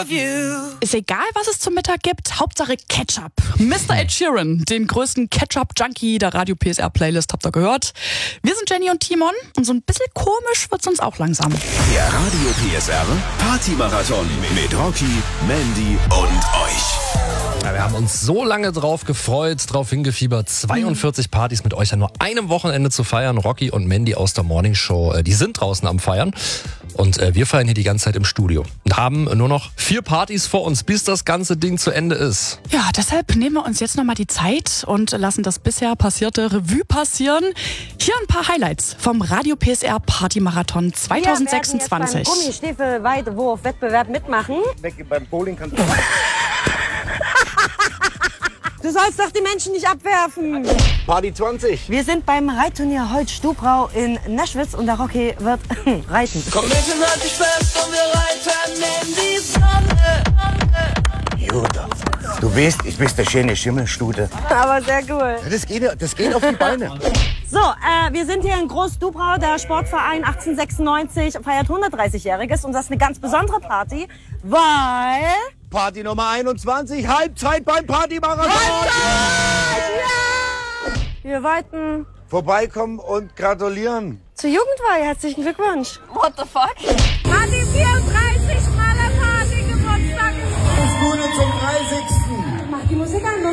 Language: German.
of you. Ist egal, was es zum Mittag gibt, Hauptsache Ketchup. Mr. Ed Sheeran, den größten Ketchup-Junkie der Radio PSR-Playlist, habt ihr gehört. Wir sind Jenny und Timon und so ein bisschen komisch wird's uns auch langsam. Der Radio PSR Party-Marathon mit Rocky, Mandy und euch. Ja, wir haben uns so lange drauf gefreut, drauf hingefiebert, 42 Partys mit euch an nur einem Wochenende zu feiern. Rocky und Mandy aus der Morning Show, die sind draußen am Feiern. Und wir feiern hier die ganze Zeit im Studio und haben nur noch 4 Partys vor uns, bis das ganze Ding zu Ende ist. Ja, deshalb nehmen wir uns jetzt nochmal die Zeit und lassen das bisher passierte Revue passieren. Hier ein paar Highlights vom Radio PSR Party-Marathon 2026. Wir werden jetzt beim Gummistiefel-Weitwurf-Wettbewerb mitmachen. Beim Bowling kannst du... Du sollst doch die Menschen nicht abwerfen. Party 20. Wir sind beim Reitturnier Holz-Stubrau in Neschwitz und der Rocky wird reiten. Komm mit und halt dich fest und wir reiten in die Sonne. Juda, du bist, ich bist der schöne Schimmelstute. Aber sehr cool. Das geht auf die Beine. So, wir sind hier in Groß-Stubrau. Der Sportverein 1896 feiert 130-Jähriges und das ist eine ganz besondere Party, weil... Party Nummer 21, Halbzeit beim Party-Marathon. Ja! Wir wollten Vorbeikommen und gratulieren. zur Jugendweihe. Herzlichen Glückwunsch. What the fuck? Party 34, schmaler Party, Geburtstag. Alles Gute zum 30. Mach die Musik an.